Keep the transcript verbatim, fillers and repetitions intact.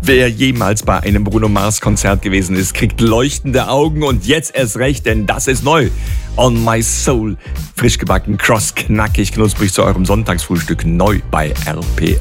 Wer jemals bei einem Bruno Mars Konzert gewesen ist, kriegt leuchtende Augen und jetzt erst recht, denn das ist neu. On My Soul, frisch gebacken, cross, knackig, knusprig zu eurem Sonntagsfrühstück, neu bei R P